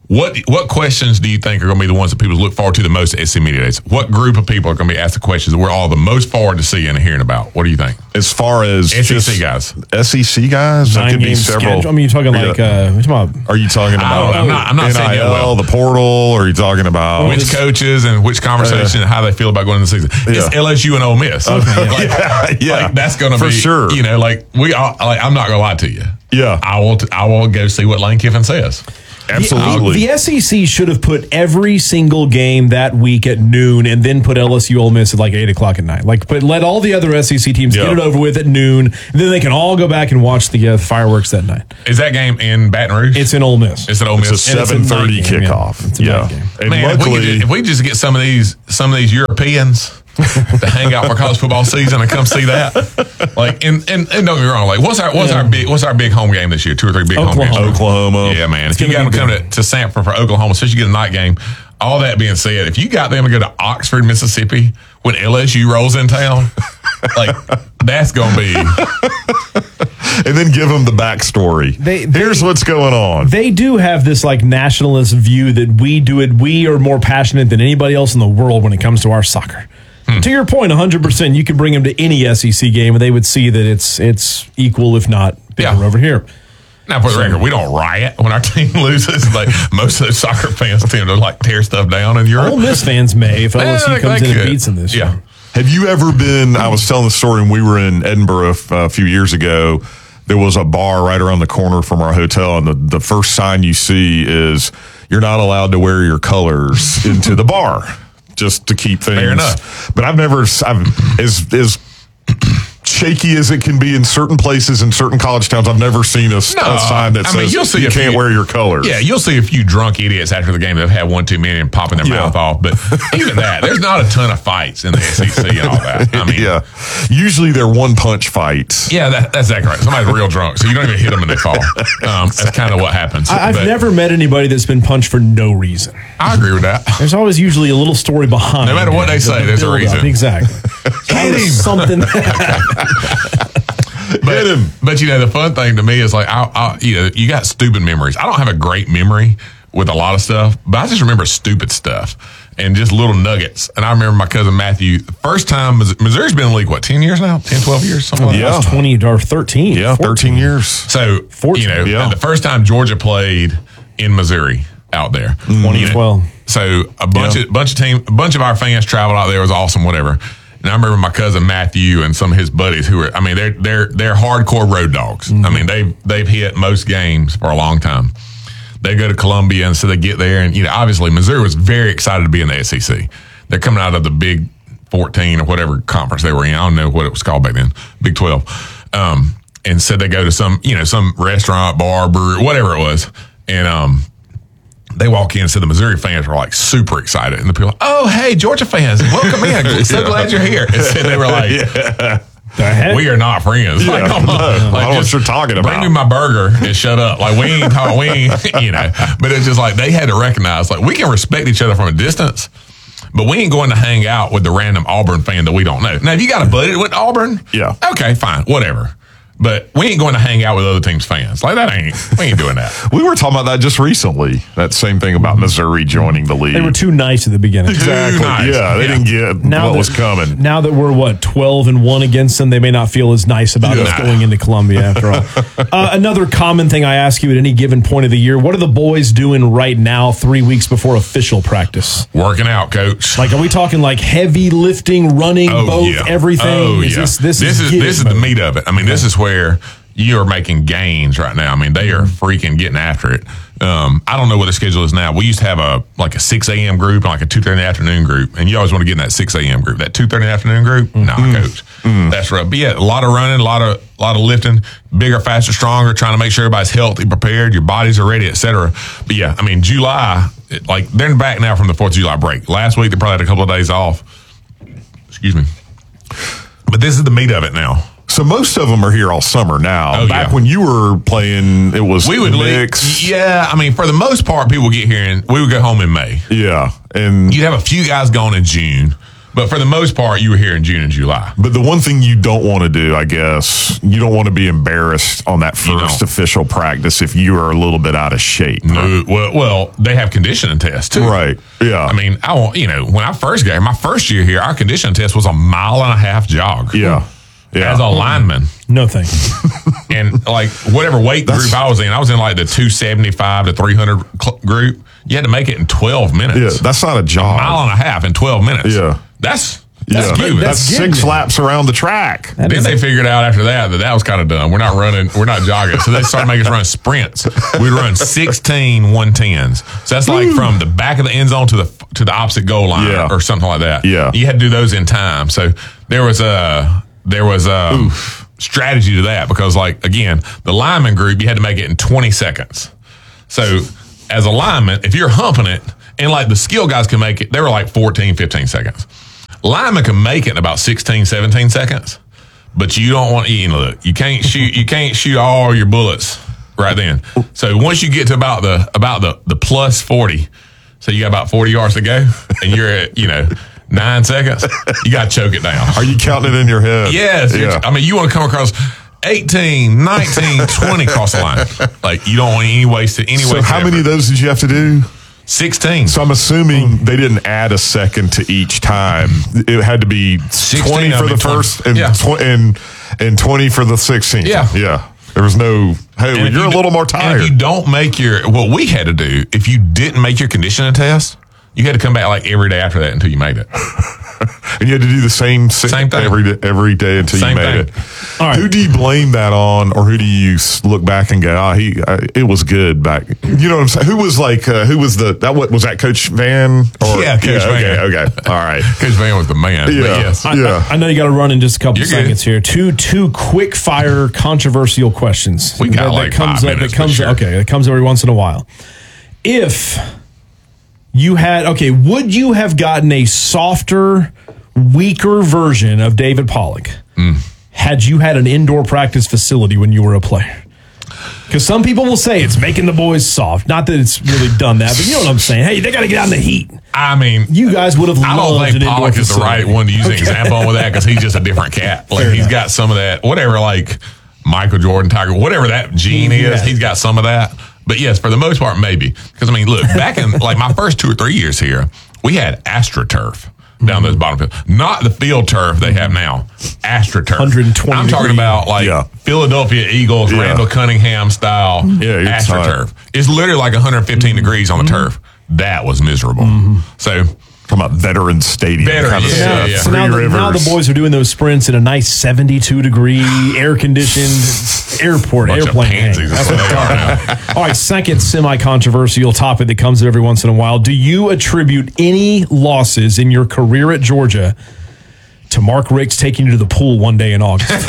Speaker 16: What what questions do you think are going to be the ones that people look forward to the most at S E C Media Days? What group of people are going to be asked the questions that we're all the most forward to seeing and hearing about? What do you think?
Speaker 17: As far as
Speaker 16: S E C
Speaker 17: just
Speaker 16: guys,
Speaker 17: S E C guys, that
Speaker 9: Nine
Speaker 17: could be
Speaker 9: game
Speaker 17: several.
Speaker 9: schedule. I mean, you're talking like, uh, you're talking about,
Speaker 17: Are you talking
Speaker 16: I don't
Speaker 17: about
Speaker 16: know. I'm not- I'm not
Speaker 17: N
Speaker 16: saying
Speaker 17: I
Speaker 16: yeah,
Speaker 17: L,
Speaker 16: well.
Speaker 17: the portal? Or are you talking about
Speaker 16: which coaches and which conversation and how they feel about going into the season? It's
Speaker 17: Yeah.
Speaker 16: L S U and Ole Miss.
Speaker 17: Okay,
Speaker 16: Like,
Speaker 17: yeah, yeah.
Speaker 16: like, that's going to
Speaker 17: For
Speaker 16: be
Speaker 17: sure.
Speaker 16: You know, like we all. Like, I'm not going to lie to you.
Speaker 17: Yeah,
Speaker 16: I will. T- I will go see what Lane Kiffin says.
Speaker 17: Absolutely.
Speaker 9: The, the S E C should have put every single game that week at noon and then put L S U Ole Miss at like eight o'clock at night. Like, but let all the other S E C teams
Speaker 17: Yeah.
Speaker 9: get it over with at noon, and then they can all go back and watch the uh, fireworks that night.
Speaker 16: Is that game in Baton Rouge?
Speaker 9: It's in Ole Miss.
Speaker 16: It's an Ole
Speaker 17: It's
Speaker 16: Miss.
Speaker 17: a
Speaker 9: And it's a
Speaker 17: seven thirty
Speaker 9: night game, yeah.
Speaker 17: kickoff.
Speaker 9: It's a
Speaker 17: Yeah,
Speaker 9: night game.
Speaker 17: and
Speaker 16: Man, if we,
Speaker 17: luckily,
Speaker 16: could just, if we just get some of these some of these Europeans to hang out for college football season and come see that, like, and, and, and don't get me wrong, like, what's our what's
Speaker 9: Yeah.
Speaker 16: our big what's our big home game this year? Two or three big home
Speaker 9: Oklahoma.
Speaker 16: games.
Speaker 17: Oklahoma.
Speaker 16: Yeah, man.
Speaker 9: It's
Speaker 16: If you got
Speaker 9: gonna
Speaker 16: them
Speaker 9: be
Speaker 16: coming to, to Sanford for Oklahoma, especially you get a night game. All that being said, if you got them to go to Oxford, Mississippi when L S U rolls in town, like that's gonna be.
Speaker 17: and then give them the backstory.
Speaker 9: They- they-
Speaker 17: Here's what's going on.
Speaker 9: They do have this like nationalist view that we do it. We are more passionate than anybody else in the world when it comes to our soccer.
Speaker 16: Hmm.
Speaker 9: To your point, one hundred percent, you could bring them to any S E C game and they would see that it's it's equal, if not bigger,
Speaker 16: Yeah.
Speaker 9: over here.
Speaker 16: Now, for the record, we don't riot when our team loses. Like most of those soccer fans tend to like tear stuff down in Europe.
Speaker 9: Ole Miss fans may if L S U
Speaker 16: Yeah,
Speaker 9: comes
Speaker 16: they
Speaker 9: in and
Speaker 16: could.
Speaker 9: beats them this
Speaker 16: Yeah.
Speaker 9: year.
Speaker 17: Have you ever been? I was telling the story when we were in Edinburgh a, a few years ago. There was a bar right around the corner from our hotel, and the, the first sign you see is you're not allowed to wear your colors into the bar, just to keep things.
Speaker 16: Fair enough.
Speaker 17: But I've never, I've, as as shaky as it can be in certain places in certain college towns, I've never seen a, a sign that
Speaker 16: I
Speaker 17: says
Speaker 16: mean, you'll see
Speaker 17: you
Speaker 16: a
Speaker 17: can't
Speaker 16: few-
Speaker 17: wear your colors.
Speaker 16: Yeah, you'll see a few drunk idiots after the game that have had one too many and popping their
Speaker 17: Yeah.
Speaker 16: mouth off. But even that, there's not a ton of fights in the S E C and all that. I mean,
Speaker 17: yeah. Usually they're one punch fights.
Speaker 16: Yeah, that, that's exactly right. Somebody's real drunk, so you don't even hit them and they fall. Um, that's kind of what happens.
Speaker 9: I, I've
Speaker 16: But
Speaker 9: never met anybody that's been punched for no reason.
Speaker 16: I agree with that.
Speaker 9: There's always usually a little story behind.
Speaker 16: No matter what
Speaker 9: it,
Speaker 16: they
Speaker 9: the
Speaker 16: say, there's a
Speaker 9: build-up.
Speaker 16: reason.
Speaker 9: Exactly.
Speaker 16: Get him.
Speaker 9: Something.
Speaker 16: But, but you know, the fun thing to me is like, I, I, you know, you got stupid memories. I don't have a great memory with a lot of stuff, but I just remember stupid stuff and just little nuggets. And I remember my cousin Matthew, the first time, Missouri's been in the league, what, ten years now? ten, twelve years? Something like
Speaker 17: Yeah.
Speaker 16: that.
Speaker 9: twenty or thirteen.
Speaker 17: Yeah,
Speaker 9: fourteen.
Speaker 17: thirteen years.
Speaker 16: So,
Speaker 9: fourteen.
Speaker 16: you know,
Speaker 17: Yeah.
Speaker 16: the first time Georgia played in Missouri out there.
Speaker 9: twenty twelve.
Speaker 16: So a bunch
Speaker 17: Yeah.
Speaker 16: of bunch of team, a bunch of our fans traveled out there. It was awesome, whatever. And I remember my cousin Matthew and some of his buddies who were, I mean, they're they're they're hardcore road dogs.
Speaker 9: Mm-hmm.
Speaker 16: I mean, they've they've hit most games for a long time. They go to Columbia, and so they get there, and you know, obviously Missouri was very excited to be in the S E C. They're coming out of the Big fourteen or whatever conference they were in. I don't know what it was called back then, Big twelve. Um, and said they go to some, you know, some restaurant, bar, brewery, whatever it was, and um. They walk in and said the Missouri fans were like super excited. And the people, oh, hey, Georgia fans, welcome in. So
Speaker 17: Yeah.
Speaker 16: glad you're here. And so they were like,
Speaker 17: Yeah.
Speaker 9: The heck?
Speaker 16: we are not friends. Like,
Speaker 17: Yeah,
Speaker 16: come on.
Speaker 17: no, I
Speaker 16: Like,
Speaker 17: don't know what
Speaker 16: just
Speaker 17: you're talking
Speaker 16: Bring
Speaker 17: about.
Speaker 16: me my burger and shut up. Like, we ain't talking, we ain't, you know. But it's just like they had to recognize, like, we can respect each other from a distance, but we ain't going to hang out with the random Auburn fan that we don't know. Now, if you got a buddy with Auburn,
Speaker 17: Yeah.
Speaker 16: okay, fine, whatever. But we ain't going to hang out with other teams' fans. Like, that ain't, we ain't doing that.
Speaker 17: We were talking about that just recently. That same thing about Missouri joining the league.
Speaker 9: They were too nice at the beginning.
Speaker 17: exactly.
Speaker 16: nice.
Speaker 17: Yeah, they
Speaker 16: Yeah.
Speaker 17: didn't get
Speaker 9: Now
Speaker 17: what
Speaker 9: that,
Speaker 17: was coming.
Speaker 9: Now that we're what twelve and one against them, they may not feel as nice about us
Speaker 16: Yeah.
Speaker 9: going into Columbia after all. uh, another common thing I ask you at any given point of the year: what are the boys doing right now, three weeks before official practice?
Speaker 16: Working out, coach.
Speaker 9: Like, are we talking like heavy lifting, running, both, everything?
Speaker 16: Oh,
Speaker 9: is
Speaker 16: yeah.
Speaker 9: this this,
Speaker 16: this is
Speaker 9: get
Speaker 16: this
Speaker 9: it
Speaker 16: is the
Speaker 9: mode?
Speaker 16: meat of it. I mean, this is where you are making gains right now. I mean, they are freaking getting after it. Um, I don't know what the schedule is now. We used to have a like a six a.m. group and like a two thirty in the afternoon group, and you always want to get in that six a.m. group. That two thirty in the afternoon group, no,
Speaker 9: Mm-hmm.
Speaker 16: nah, coach, that's rough. But yeah, a lot of running, a lot of a lot of lifting, bigger, faster, stronger, trying to make sure everybody's healthy, prepared, your bodies are ready, et cetera. But yeah, I mean, July, it, like they're back now from the Fourth of July break. Last week they probably had a couple of days off. Excuse me. But this is the meat of it now.
Speaker 17: So most of them are here all summer now.
Speaker 16: Oh,
Speaker 17: Back
Speaker 16: yeah.
Speaker 17: when you were playing, it was
Speaker 16: We would
Speaker 17: mixed.
Speaker 16: leave. Yeah, I mean, for the most part, people get here and we would go home in May.
Speaker 17: Yeah, and
Speaker 16: You'd have a few guys gone in June, But for the most part, you were here in June and July.
Speaker 17: But the one thing you don't want to do, I guess, you don't want to be embarrassed on that first official practice if you are a little bit out of shape.
Speaker 16: No, well, well, they have conditioning tests too.
Speaker 17: Right. Yeah.
Speaker 16: I mean, I want you know when I first got here, my first year here, our conditioning test was a mile and a half jog.
Speaker 17: Yeah. Yeah.
Speaker 16: As a lineman.
Speaker 9: No thank you.
Speaker 16: And like whatever weight
Speaker 17: That's-
Speaker 16: group I was in, I was in like the two seventy-five to three hundred cl- group. You had to make it in twelve minutes.
Speaker 17: Yeah, that's not a jog.
Speaker 16: A mile and a half in twelve minutes.
Speaker 17: Yeah.
Speaker 16: That's
Speaker 17: Yeah.
Speaker 16: that's moving.
Speaker 17: That's six laps around the track.
Speaker 16: Then they figured out after that that that was kind of dumb. We're not running, we're not jogging. So they started making us run sprints. We'd run sixteen one tens. So that's like from the back of the end zone to the to the opposite goal line
Speaker 17: Yeah.
Speaker 16: or something like that.
Speaker 17: Yeah.
Speaker 16: You had to do those in time. So there was a there was a strategy to that because like again, the lineman group you had to make it in twenty seconds. So as a lineman, if you're humping it and like the skill guys can make it, they were like fourteen, fifteen seconds. Linemen can make it in about sixteen, seventeen seconds, but you don't want to eat. Look, you can't shoot. You can't shoot all your bullets right then. So once you get to about the about the the plus forty, so you got about forty yards to go, and you're at you know nine seconds. You got to choke it down.
Speaker 17: Are you counting it in your head?
Speaker 16: Yes.
Speaker 17: Yeah.
Speaker 16: I mean, you want to come across eighteen, nineteen, twenty across the line. Like you don't want any wasted any.
Speaker 17: So
Speaker 16: wasted
Speaker 17: how many
Speaker 16: effort.
Speaker 17: of those did you have to do?
Speaker 16: sixteen.
Speaker 17: So I'm assuming they didn't add a second to each time. It had to be twenty for
Speaker 16: I
Speaker 17: the
Speaker 16: mean,
Speaker 17: first
Speaker 16: twenty.
Speaker 17: and,
Speaker 16: Yeah.
Speaker 17: tw- and and twenty for the sixteenth.
Speaker 16: Yeah.
Speaker 17: Yeah. There was no, hey,
Speaker 16: And
Speaker 17: well,
Speaker 16: if
Speaker 17: you're
Speaker 16: you
Speaker 17: a
Speaker 16: do-
Speaker 17: little more
Speaker 16: And
Speaker 17: tired.
Speaker 16: if you don't make your, what we had to do, if you didn't make your conditioning test, you had to come back like every day after that until you made it.
Speaker 17: And you had to do the same, si-
Speaker 16: Same thing.
Speaker 17: every day, every day until
Speaker 16: Same
Speaker 17: you made
Speaker 16: thing.
Speaker 17: it.
Speaker 9: All right.
Speaker 17: Who do you blame that on, or who do you s- look back and go, "Ah, oh, he, uh, it was good back." You know what I'm saying? Who was like, uh, who was the that? What was that, Coach Van? Or,
Speaker 16: Yeah, Coach Van.
Speaker 17: Okay, okay, all right.
Speaker 16: Coach Van was the man.
Speaker 17: Yeah,
Speaker 16: But yes.
Speaker 9: I,
Speaker 17: yeah.
Speaker 9: I, I know you got to run in just a couple
Speaker 16: You're
Speaker 9: seconds
Speaker 16: good.
Speaker 9: here. Two two quick fire controversial questions.
Speaker 16: We got
Speaker 9: that,
Speaker 16: like
Speaker 9: that comes
Speaker 16: five
Speaker 9: up,
Speaker 16: minutes,
Speaker 9: that comes
Speaker 16: but sure.
Speaker 9: okay. That comes every once in a while. If you had okay, would you have gotten a softer, weaker version of David Pollock
Speaker 16: Mm.
Speaker 9: had you had an indoor practice facility when you were a player? Because some people will say it's making the boys soft. Not that it's really done that, but you know what I'm saying. Hey, they got to get out in the heat.
Speaker 16: I mean,
Speaker 9: You guys would have
Speaker 16: I don't
Speaker 9: loved
Speaker 16: think
Speaker 9: an indoor
Speaker 16: Pollock is the
Speaker 9: facility.
Speaker 16: right one to use an example on with that because he's just a different cat. Like
Speaker 9: Fair
Speaker 16: he's
Speaker 9: enough.
Speaker 16: got some of that, whatever, like Michael Jordan, Tiger, whatever that gene
Speaker 9: Yeah.
Speaker 16: is, he's got some of that. But yes, for the most part, maybe. Because I mean, look, back in like my first two or three years here, we had AstroTurf down those bottom fields. Not the field turf they have now. AstroTurf.
Speaker 9: one hundred twenty
Speaker 16: I'm talking
Speaker 9: degree.
Speaker 16: about like
Speaker 17: Yeah.
Speaker 16: Philadelphia Eagles,
Speaker 17: Yeah.
Speaker 16: Randall Cunningham style
Speaker 17: Yeah, it's hot.
Speaker 16: AstroTurf. It's literally like one hundred fifteen degrees on the turf. That was miserable. So
Speaker 17: Talking about veteran stadium.
Speaker 16: Veteran,
Speaker 17: kind of
Speaker 16: yeah,
Speaker 17: stuff.
Speaker 16: yeah.
Speaker 9: So now,
Speaker 17: Three
Speaker 9: the, now the
Speaker 17: Rivers.
Speaker 9: boys are doing those sprints in a nice seventy-two degree air conditioned airport
Speaker 16: Bunch of
Speaker 9: airplane. hang.
Speaker 16: pansies.
Speaker 9: That's what they are now. All right, second semi controversial topic that comes up every once in a while. Do you attribute any losses in your career at Georgia to Mark Ricks taking you to the pool one day in August?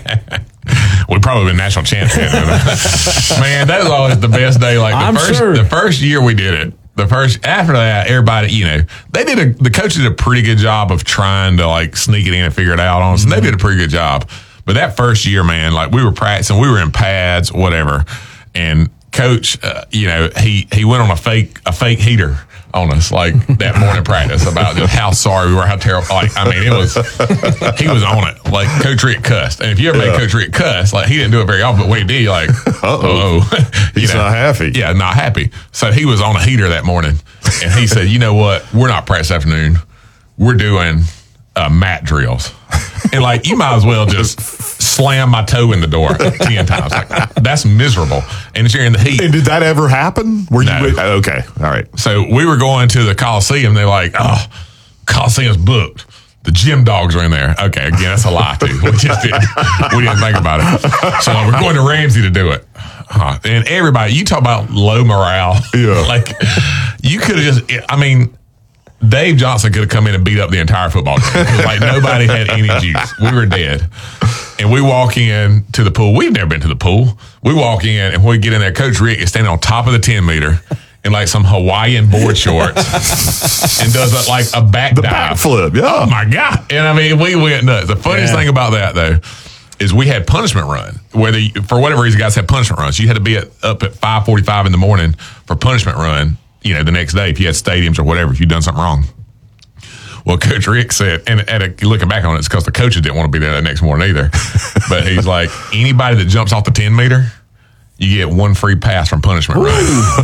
Speaker 16: We've probably been national champion. Man, that is always the best day. Like the
Speaker 9: I'm
Speaker 16: first,
Speaker 9: sure.
Speaker 16: the first year we did it. The first after that, everybody, you know, they did a the coach did a pretty good job of trying to like sneak it in and figure it out on us, and they did a pretty good job. But that first year, man, like we were practicing, we were in pads, whatever, and coach, uh, you know, he he went on a fake a fake heater on us like that morning practice about just how sorry we were, how terrible. Like I mean, it was he was on it. Like Coach Rick cussed, and if you ever
Speaker 17: Yeah.
Speaker 16: made Coach Rick cuss, like he didn't do it very often, but when he did, you're like,
Speaker 17: Uh-oh.
Speaker 16: oh,
Speaker 17: He's not happy.
Speaker 16: Yeah, not happy. So he was on a heater that morning, and he said, "You know what? We're not practice afternoon. We're doing uh, mat drills, and like you might as well just slam my toe in the door ten times. Like that's miserable. And if you're in the heat,
Speaker 17: And did that ever happen? Were
Speaker 16: No.
Speaker 17: you okay? All right.
Speaker 16: so we were going to the Coliseum. They're like, oh, Coliseum's booked. The gym dogs are in there. Okay, again, that's a lie, too. We just didn't, we didn't think about it. So we're going to Ramsey to do it. Huh. And everybody, you talk about low morale.
Speaker 17: Yeah.
Speaker 16: Like, you could have just, I mean, Dave Johnson could have come in and beat up the entire football team. Like, nobody had any juice. We were dead. And we walk in to the pool. We've never been to the pool. We walk in, and when we get in there, Coach Rick is standing on top of the ten meter in like some Hawaiian board shorts and does a, like a back
Speaker 17: The
Speaker 16: dive.
Speaker 17: backflip, yeah.
Speaker 16: Oh my God. And I mean, we went nuts. The funniest
Speaker 9: Yeah.
Speaker 16: thing about that though is we had punishment run. Whether you, for whatever reason, guys had punishment runs. You had to be at, up at five forty-five in the morning for punishment run, you know, the next day if you had stadiums or whatever, if you'd done something wrong. Well, Coach Rick said, and at a, looking back on it, it's because the coaches didn't want to be there that next morning either. But he's like, anybody that jumps off the ten meter, you get one free pass from punishment run.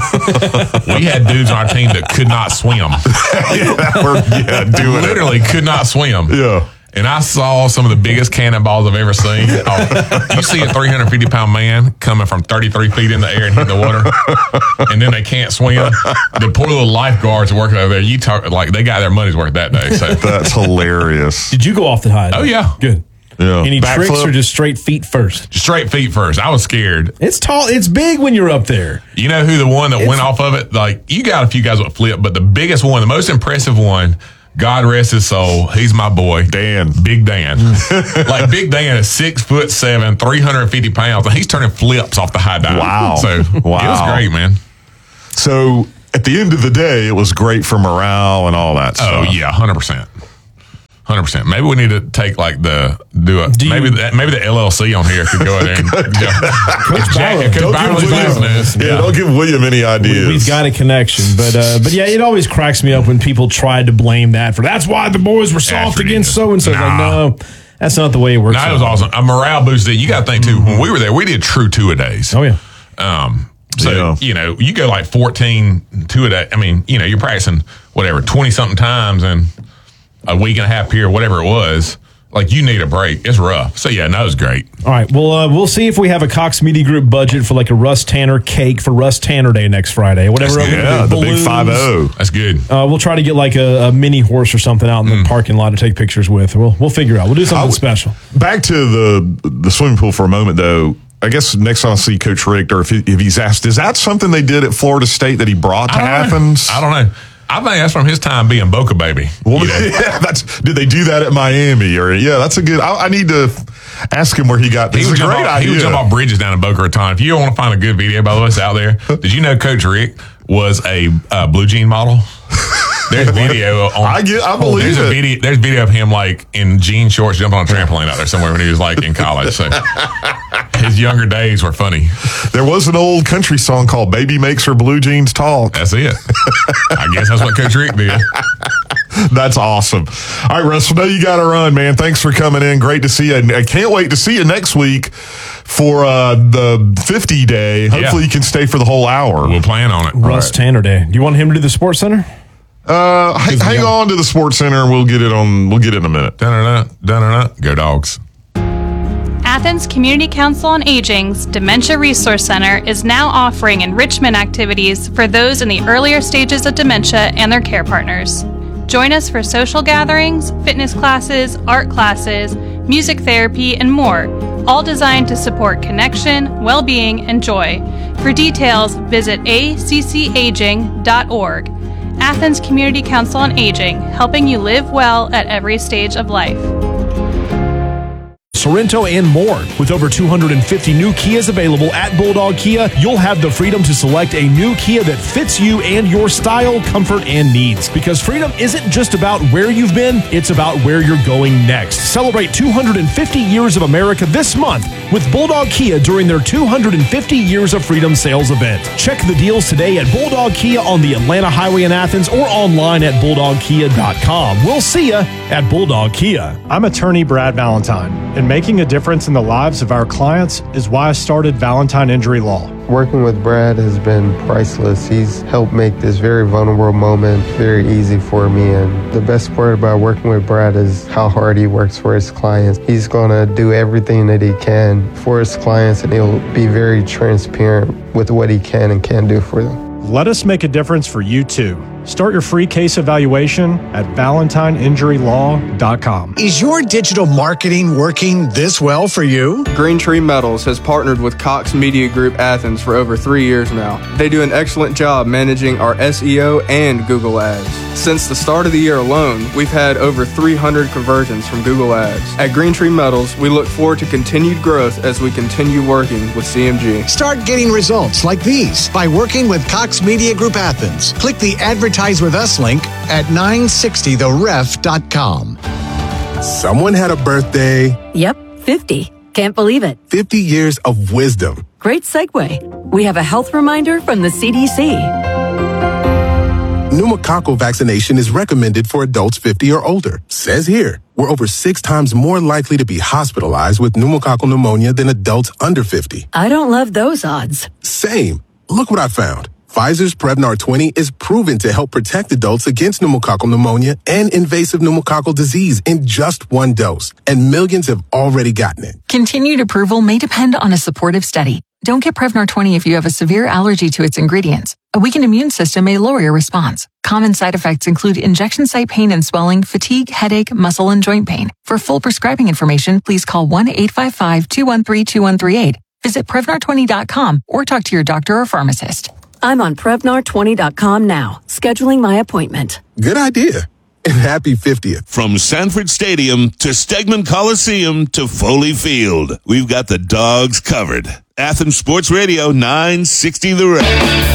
Speaker 16: We had dudes on our team that could not swim.
Speaker 17: yeah, we're, yeah, doing
Speaker 16: Literally
Speaker 17: it.
Speaker 16: could not swim.
Speaker 17: Yeah.
Speaker 16: And I saw some of the biggest cannonballs I've ever seen. Oh, you see a three hundred fifty pound man coming from thirty-three feet in the air and hitting the water, and then they can't swim. The poor little lifeguards working over there, you talk like they got their money's worth that day. So
Speaker 17: that's hilarious.
Speaker 9: Did you go off the high?
Speaker 16: Oh, yeah.
Speaker 9: Good.
Speaker 17: Yeah.
Speaker 9: Any
Speaker 17: Back
Speaker 9: tricks
Speaker 17: flip?
Speaker 9: or just straight feet first?
Speaker 16: Just straight feet first. I was scared.
Speaker 9: It's tall. It's big when you're up there.
Speaker 16: You know who the one that
Speaker 9: It's-
Speaker 16: went off of it? Like, you got a few guys that flip, but the biggest one, the most impressive one, God rest his soul, he's my boy.
Speaker 17: Dan.
Speaker 16: Big Dan. Like, Big Dan is six foot seven, three hundred fifty pounds, and he's turning flips off the high dive.
Speaker 17: Wow.
Speaker 16: So,
Speaker 17: Wow.
Speaker 16: it was great, man.
Speaker 17: So at the end of the day, it was great for morale and all that
Speaker 16: Oh,
Speaker 17: stuff.
Speaker 16: yeah, one hundred percent. one hundred percent. Maybe we need to take like the do a
Speaker 9: Do you-
Speaker 16: maybe that maybe the L L C on here could go in there and Coach
Speaker 9: Barrow.
Speaker 16: Coach
Speaker 17: Don't
Speaker 16: Barrow's
Speaker 17: give William,
Speaker 16: listening.
Speaker 17: yeah, don't give William any ideas.
Speaker 9: We, we've got a connection, but uh, but yeah, it always cracks me up when people tried to blame that for that's why the boys were soft against so and so. Like,
Speaker 16: Nah.
Speaker 9: no, that's not the way it works.
Speaker 16: No, it was awesome. A morale boost. You got to think too. When we were there, we did true two a days.
Speaker 9: Oh yeah.
Speaker 16: Um. So
Speaker 17: Yeah.
Speaker 16: you know, you go like fourteen two a day. I mean, you know, you're practicing whatever twenty something times and a week and a half period, whatever it was. Like, you need a break. It's rough. So yeah, no, it was great.
Speaker 9: All right. Well, uh, we'll see if we have a Cox Media Group budget for like a Russ Tanner cake for Russ Tanner Day next Friday. Whatever.
Speaker 16: That's
Speaker 9: I'm
Speaker 16: good.
Speaker 9: gonna
Speaker 17: Yeah,
Speaker 9: do.
Speaker 17: the big
Speaker 9: Balloons.
Speaker 17: five oh.
Speaker 16: That's good.
Speaker 9: Uh, we'll try to get like a, a mini horse or something out in the parking lot to take pictures with. We'll we'll figure out. We'll do something
Speaker 17: I-
Speaker 9: special.
Speaker 17: Back to the the swimming pool for a moment, though. I guess next time I see Coach Rick, or if, he, if he's asked, is that something they did at Florida State that he brought to
Speaker 16: I don't know.
Speaker 17: Athens?
Speaker 16: I don't know. I think that's from his time being Boca Baby.
Speaker 17: Well,
Speaker 16: You know?
Speaker 17: yeah, that's. Did they do that at Miami? Or yeah, that's a good. I, I need to ask him where he got this.
Speaker 16: He would,
Speaker 17: It's a
Speaker 16: jump
Speaker 17: great
Speaker 16: off,
Speaker 17: idea.
Speaker 16: he would jump off bridges down in Boca Raton. If you want to find a good video, by the way, it's out there. Did you know Coach Rick was a uh, blue jean model? There's video on.
Speaker 17: I get. I believe
Speaker 16: there's
Speaker 17: it.
Speaker 16: a video. There's video of him like in jean shorts jumping on a trampoline out there somewhere when he was like in college. So his younger days were funny.
Speaker 17: There was an old country song called "Baby Makes Her Blue Jeans Talk."
Speaker 16: That's it. I guess that's what Coach Rick did.
Speaker 17: That's awesome. All right, Russ, I know you got to run, man. Thanks for coming in. Great to see you. And I can't wait to see you next week for uh, the fifty day. Hopefully,
Speaker 16: Yeah.
Speaker 17: you can stay for the whole hour.
Speaker 16: We'll plan on it.
Speaker 9: Russ Tanner Day. Do you want him to do the Sports Center?
Speaker 17: Uh, h- hang on to the Sports Center, and we'll get it on. We'll get it in a minute.
Speaker 16: Dun-dun-dun, dun-dun-dun. Go Dogs.
Speaker 15: Athens Community Council on Aging's Dementia Resource Center is now offering enrichment activities for those in the earlier stages of dementia and their care partners. Join us for social gatherings, fitness classes, art classes, music therapy, and more, all designed to support connection, well-being, and joy. For details, visit a c c aging dot org. Athens Community Council on Aging, helping you live well at every stage of life.
Speaker 9: Sorrento, and more. With over two hundred fifty new Kias available at Bulldog Kia, you'll have the freedom to select a new Kia that fits you and your style, comfort, and needs. Because freedom isn't just about where you've been, it's about where you're going next. Celebrate two hundred fifty years of America this month with Bulldog Kia during their two hundred fifty Years of Freedom sales event. Check the deals today at Bulldog Kia on the Atlanta Highway in Athens or online at bulldog kia dot com. We'll see you at Bulldog Kia.
Speaker 18: I'm attorney Brad Valentine, and making a difference in the lives of our clients is why I started Valentine Injury Law.
Speaker 19: Working with Brad has been priceless. He's helped make this very vulnerable moment very easy for me. And the best part about working with Brad is how hard he works for his clients. He's going to do everything that he can for his clients, and he'll be very transparent with what he can and can't do for them.
Speaker 18: Let us make a difference for you too. Start your free case evaluation at valentine injury law dot com.
Speaker 20: Is your digital marketing working this well for you?
Speaker 21: Green Tree Metals has partnered with Cox Media Group Athens for over three years now. They do an excellent job managing our S E O and Google Ads. Since the start of the year alone, we've had over three hundred conversions from Google Ads. At Green Tree Metals, we look forward to continued growth as we continue working with C M G.
Speaker 20: Start getting results like these by working with Cox Media Group Athens. Click the Advertise with Us link at nine sixty the ref dot com.
Speaker 22: Someone had a birthday.
Speaker 23: Yep, fifty. Can't believe it.
Speaker 22: fifty years of wisdom.
Speaker 23: Great segue. We have a health reminder from the C D C.
Speaker 22: Pneumococcal vaccination is recommended for adults fifty or older. Says here, we're over six times more likely to be hospitalized with pneumococcal pneumonia than adults under fifty.
Speaker 23: I don't love those odds.
Speaker 22: Same. Look what I found. Pfizer's Prevnar twenty is proven to help protect adults against pneumococcal pneumonia and invasive pneumococcal disease in just one dose, and millions have already gotten it.
Speaker 4: Continued approval may depend on a supportive study. Don't get Prevnar twenty if you have a severe allergy to its ingredients. A weakened immune system may lower your response. Common side effects include injection site pain and swelling, fatigue, headache, muscle, and joint pain. For full prescribing information, please call one eight five five, two one three, two one three eight. Visit Prevnar twenty dot com or talk to your doctor or pharmacist.
Speaker 23: I'm on Prevnar twenty dot com now, scheduling my appointment.
Speaker 22: Good idea. And happy fiftieth.
Speaker 3: From Sanford Stadium to Stegman Coliseum to Foley Field, we've got the dogs covered. Athens Sports Radio nine sixty The Ref.